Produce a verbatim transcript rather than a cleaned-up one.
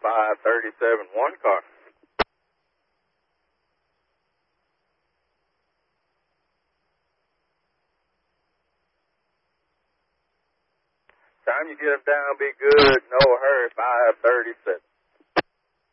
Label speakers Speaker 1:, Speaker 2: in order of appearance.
Speaker 1: five thirty-seven, one car. Time you get them down, be good. No hurry, five thirty-seven.